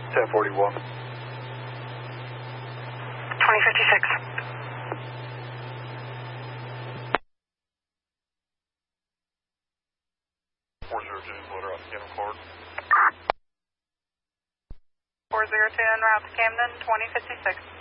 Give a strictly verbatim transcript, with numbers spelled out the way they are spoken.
ten forty-one. twenty fifty-six. four zero two, loader out to Camden Court. four zero two en route to Camden, twenty fifty-six.